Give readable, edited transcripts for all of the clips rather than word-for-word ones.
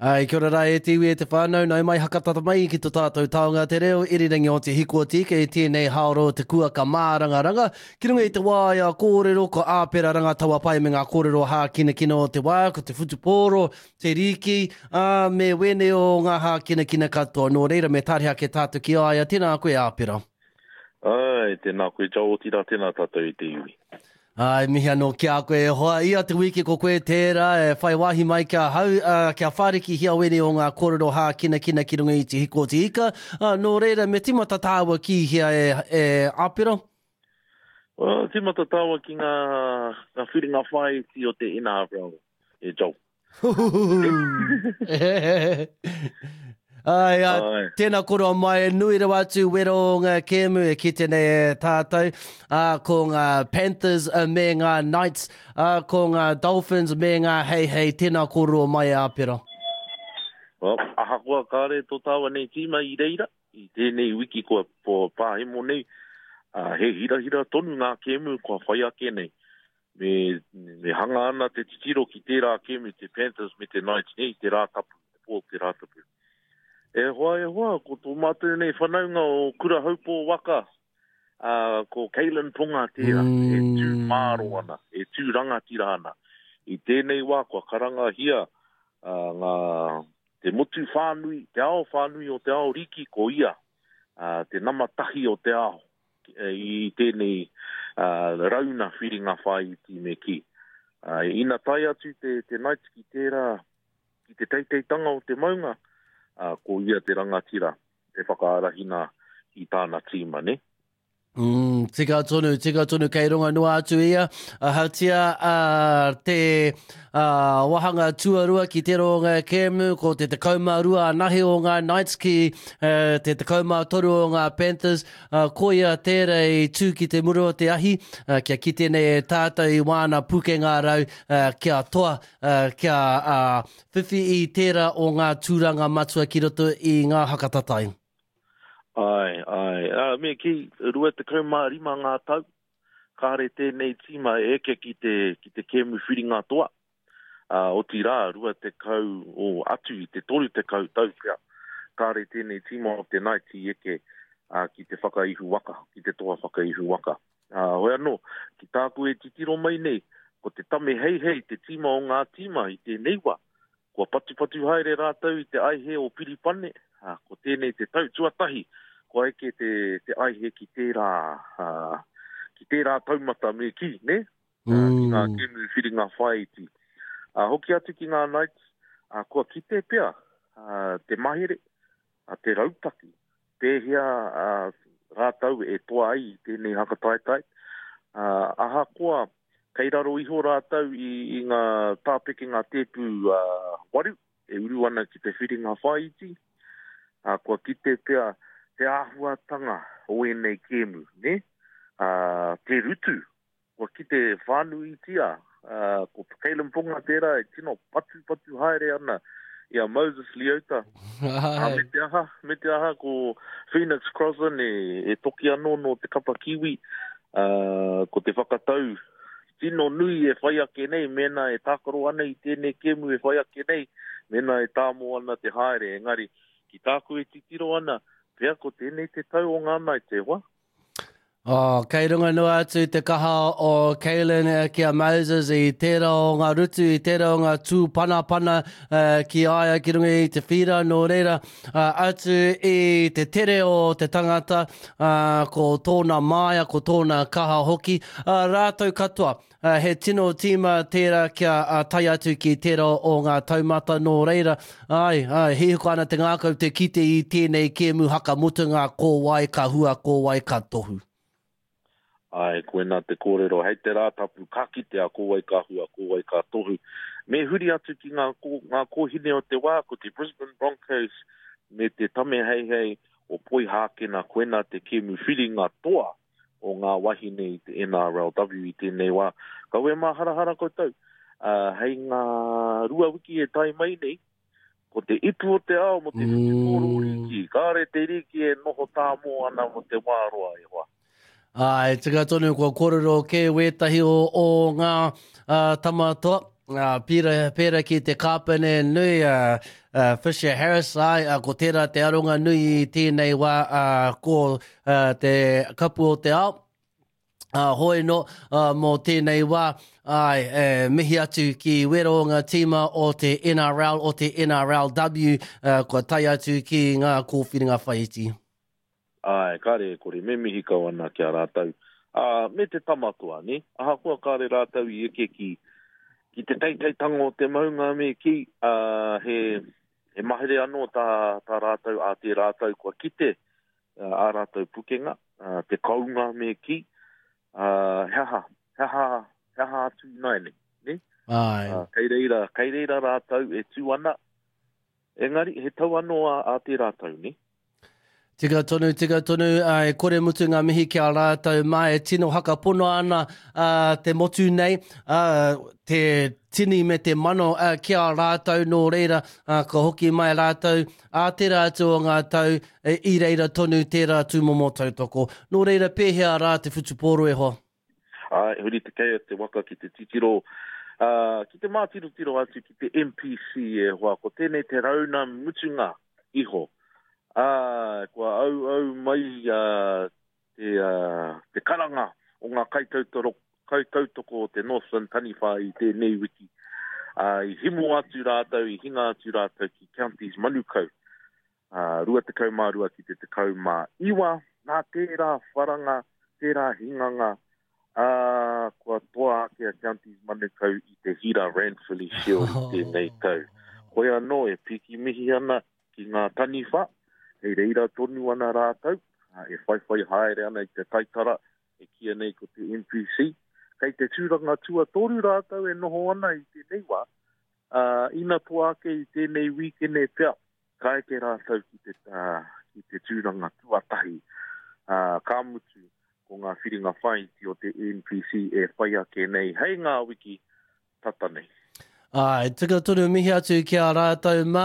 Ai, kia ora rai e te iwi e te whānau, nau mai hakatata mai ki tō tātou taonga te reo, irirangi o te hiko tika e tēnei haoro te kua ka mārangaranga. Ki runga i te wāia kōrero, ko āpera ranga taua pai me ngā kōrero hākinakina o te wā, ko te whutupōro, te riki, me wene o ngā hākinakina katoa. Nō reira me tāreha ke tātou ki aia, tēnā koe āpera. Ai, tēnā koe tau o tira, tēnā tātou i te iwi. Ai, mihi anō kia koe hoa ia te wiki ko koe tērā e whai wahi mai kia hau, kia whāriki hia wene o ngā kōrero hākinakina ki runga i te hiko te ika. Nō reira, me timata tāua ki hia e āpera? Timata tāua ki ngā whiringa whai ti o te ina āpera e jau. Ai, tēnā koroa mai, nui rawa atu wero o ngā kēmu e ki tēnei e tātou, ko ngā Panthers me ngā Knights, ko ngā Dolphins me ngā Hei, tēnā koroa mai āpera. Aha kua kāre tō tāua nei tīma i reira, i tēnei wiki kua po pāhemo nei, he hira tonu ngā kēmu kua whai ake nei. Me hanga ana te titiro ki tērā kēmu, te Panthers me te Knights nei, te rātapu, te rātapu. E hoa, ko tō mātou nei whanaunga o kura haupo waka, ko Keilan Ponga tērā, e tū māro ana, e tū rangatira ana. I tēnei wā, kua karanga hia, te motu whānui, te ao whānui o te ao riki ko ia, te namatahi o te ao, i tēnei rauna whiringa whai ti me ki. Ina tai atu te Knights ki tērā, ki te teiteitanga o te maunga, ko ia te rangatira, te whakaarahina i tāna tīma, ne? Tika tonu, kei runga noa atu ia, hautia te wahanga tuarua ki te ronga kēmu, ko te takauma rua nahi o ngā Knights ki te takauma toru o ngā Panthers, ko ia tērei tū ki te murua te ahi, kia ki tēnei e tātou i wāna puke ngā rau, kia toa, kia whiwhi i tērā o ngā tūranga matua ki roto i ngā hakatatai. Ai, me ki rua te kaumārima ngā tau, kāre tēnei tīma e eke ki te kēmu whiringa toa. O tira, rua te kau o atu i te toru te kau tau kia. Kāre tēnei tīma o te Knights i eke ki te whakaihu waka, ki te toa whakaihu waka. Hoi anō, ki tāku e titiro mai nei, ko te tame hei, te tīma o ngā tīma i te neiwa. Kua patu haere rātau i te aihe o Piripane, ko tēnei te tau tuatahi, ko eke te aihe ki tērā taumata me ki, ne? Ki ngā kēmu whiringa whai ti. Hoki atu ki ngā Knights, kua kite pea, te mahere, te rautaki, pēhea rātau e toa ai tēnei hakataitai. Aha koa, kei raro iho rātau i ngā tāpeke ngā tēpu waru, e uru ana ki te whiringa whai ti. Kua kite pea te āhuatanga o enei kēmu, ne? Te rutu, kua kite whānui tia, ko Keilan Ponga tērā e tino patu haere ana ia Moses Leota. Me te aha ko Phoenix Crossan e toki anō no te kapa kiwi, ko te whakatau tino nui e whai ake nei, mena e tākaro ana i tēnei kēmu e whai ake nei, mena e tāmo ana te haere, engari, ki tāku e titiro ana, pea ko tēnei te tau o ngā mai te hoa. Kei runga noa atu te kaha o Keilan kia Moses i tērā o ngā rutu, i tērā o ngā tū pana ki aia ki runga i te whira, nō reira atu i te tere o te tangata, ko tōna māia, ko tōna kaha hoki, rātou katoa. He tino tīma tērā kia tai atu ki tērā o ngā taumata, nō reira. He huko ana te ngākau te kite i tēnei kēmu hakamutunga ko wai ka hua, ko wai ka tohu. Ai, koe nā te kōrero, hei te rātapu ka kitea ko wai ka hua, ko wai ka tohu. Me huri atu ki ngā kōhine o te wā, ko te Brisbane Broncos, me te tame hei o poi hākena koe nā te kēmu whiringa toa o ngā wahine i te NRLW i tēnei wā. Ka ue mā harahara koutou, hei ngā rua wiki e tai mai nei, ko te ipu o te ao mo te whitikoro riki, kāre te riki e noho tāmo ana mo te wāroa e hoa. Tika tonu kua kōrero ke wētahi o ngā tamatoa. Pira ki te kāpene nui Fisher Harris ai ko tērā te aronga nui tēnei wā ko te kapu o te ao. Hoi no mō tēnei wā mihi atu ki wero o ngā tīma o te NRL o te NRLW kua tai atu ki ngā kōwhiringa whaiti. Ai, kare, kore, me mihi kau ana kia rātau. Me te tamatua, ne? Aha kua kare rātau I eke ki te teiteitango o te maunga me ki he mahere anō tā rātau a te rātau kua kite a rātau pukenga, te kaunga me ki, heha atu naene, ne? Kei reira rātau e tū ana, engari he tau anō a te rātau, ne? Tika tonu, e kore mutu ngā mihi kia rātau mai, e tino haka pono ana te motu nei, te tini me te mano kia rātau nō reira, ka hoki mai rātau, tērā atu o ngā tau, I reira tonu tērā tūmomo tautoko. Nō reira pēhea rā te whutupōro e hoa. Huri te kei te waka ki te titiro, ki te mātiro atu ki te MPC e hoa, ko tēnei te rauna mutunga iho. Kua au mai te karanga o ngā kaitautoko o te Northern Taniwha I tēnei wiki. I himu atu rātau, I hinga atu rātau ki Counties Manukau. Rua te kaumārua ki te kaumā iwa, nā tērā wharanga, tērā hinganga, kua toa ake a Counties Manukau I te Hira Ranfurly Shield I tēnei tau. Koe anō e piki mihi ana ki ngā taniwha, Hei reira tonu ana rātau, e whaiwhai haere ana I te taitara, e kia nei ko te NPC. Kei te tūranga tua toru rātau e noho ana I te neiwa, ina toa ake I tēnei wikene pia, ka eke rātau ki te tūranga tuatahi. Ka mutu ko ngā whiringa whaiti o te NPC e whai ake nei, hei ngā wiki tata nei. Tika tonu mihi atu kia rātau mā,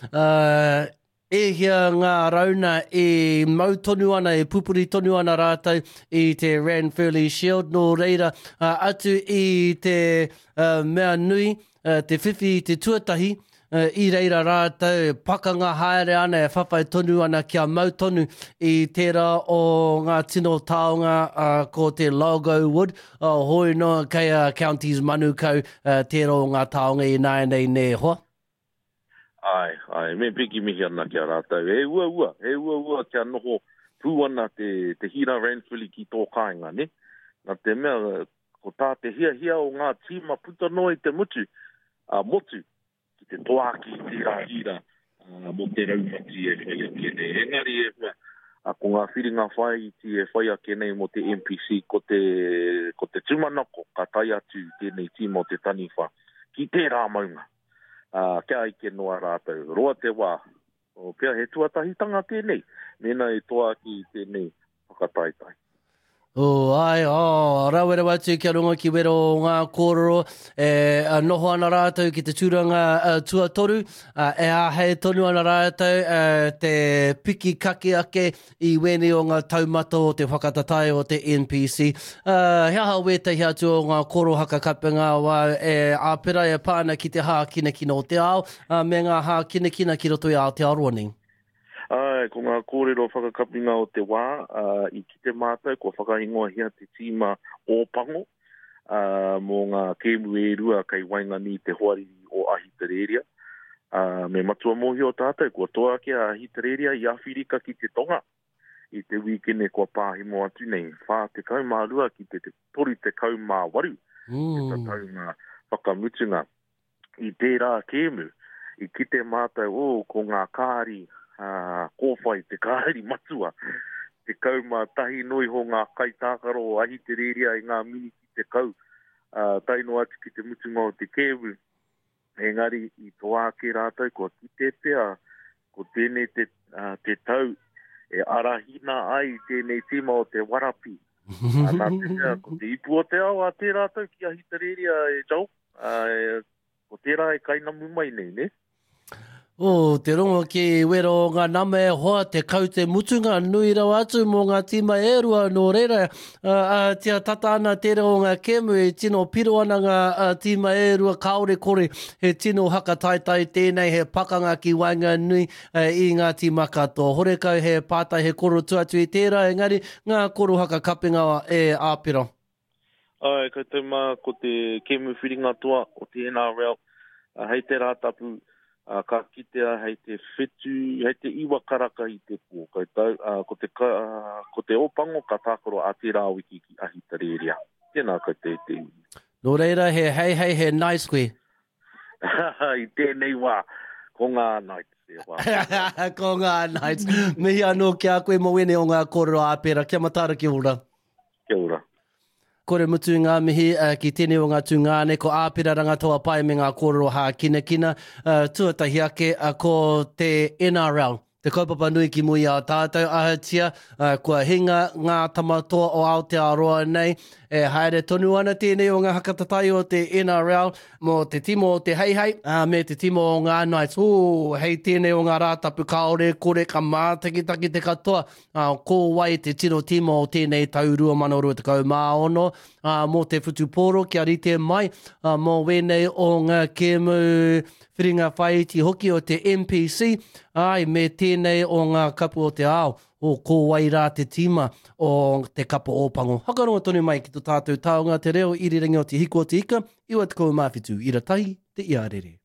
E hia ngā rauna e mau tonu ana, e pupuri tonu ana rātau I te Ranfurly Shield nō reira atu I te mea nui, te whiwhi te tuatahi, I reira rātau, pakanga haere ana e whawhai tonu ana kia mau tonu I tērā o ngā tino taonga ko te Logo Wood, hoi no kei Counties Manukau, tērā o ngā taonga I nāi nei hoa. Ai, me piki mihi ana kia rātau. E ua kia noho pū ana te Hira Ranfurly ki tō kāinga, ne? Nā te mea, ko tā te hia o ngā tīma puta noi te motu, ki te toaki tērā hira, mo te raumati e whai ake nei. Engari e hua, ko ngā whiringa whaiti e whai ake nei mo te MPC, ko te tumanako, ka tai atu tēnei tīma o te taniwha, ki tērā maunga. Kia ike noa rātau, roa te wā, o pia he tuatahitanga tēnei, mena e toa ki tēnei whakataitai. Rawera watu kia runga ki wero o ngā kōrero, noho ana rātau ki te tūranga tuatoru, e hei tonu ana rātau te piki kake ake I wene o ngā taumata o te whakatatai o te NPC. Heaha wetahi atu o ngā koro hakakapenga wā āpera e pāna ki te hākina kino o te ao, me ngā hākina ki roto I Aotearoa nei. Ko ngā kōrero whakakapinga o te wā, I ki te mātou, ko whakahingoa hia te tīma o pango, mō ngā kēmu e rua kei waingani te hoariri o Ahitereiria. Me matua mohi o tātou, ko toa ke a Ahitereiria I Awhirika ki te tonga, I te wikene kua pāhimo atu nei, whā te kaumārua ki te tori te kaumāwaru, te tatau ngā whakamutunga I tērā kēmu, I ki te mātou ko ngā kāri, kōwhai te kāri matua, te kaumā tahi noi ho ngā kaitākaro o Ahitereiria I ngā mini ki te kau, taino atu ki te mutunga o te kēwu, engari I toa ke rātou, ko ki te pea, ko tēnei te tau, e arahina ai tēnei tīma o te warapi, nā te pea, ko te ipu o te ao a te rātou ki Ahitereiria e jau, ko tērā e kainamu mai nei, ne? O, te rongo ki wero ngā nama e hoa te kau te mutunga nui rau atu mō ngā tima e rua nō reira. Tia tata ana te reo ngā kemu e tino piro ana ngā tima e rua kaore kore he tino hakataitai tēnei he pakanga ki wainga nui i ngā tima katoa. Hore kau he pātai he koro tuatu i tērā, engari ngā koro haka kapinga e āpiro. Ai, koutou mā, ko te kemu whiringa toa o te NRL, hei te rātapu, ka kitea hei te whetu, hei te iwa karaka i te pō. Ko te opango ka tākoro a te rā wiki ki ahi tareria. Tēnā koutou te iwi. Nō reira, he he nice koe. I tēnei wā, ko ngā Knights. Ko ngā Knights. Mihi anō ki a koe mo wene o ngā koro āpera. Kia matara ki ora. Kia ora. Kore mutu ngā mihi ki tēnei o ngā tūngāne, ko āpira rangatoa pai me ngā kōrero hā kina. Tuatahi ake ko te NRL. Te kaupapa nui ki mui a tātou ahatia, kua hinga ngā tamatoa o Aotearoa nei, e haere tonu ana tēnei o ngā hakatatai o te NRL, mo te timo o te heihei, me te timo o ngā Knights. Hei tēnei o ngā rātapu kaore, kore ka mātakitaki te katoa, ko wai te tiro timo o tēnei tau 2024, mo te whutuporo kia rite mai, mo wenei o ngā kemu whiringa whaiti hoki o te MPC, me tēnei o ngā kapu o te ao, o ko wai rā te tima o te kapu ōpango. Hakaronga tonu mai ki tō tātou taonga te reo, irirangi o te hiko o te ika, iwa te kou mawhitu, ira tahi, te iarere.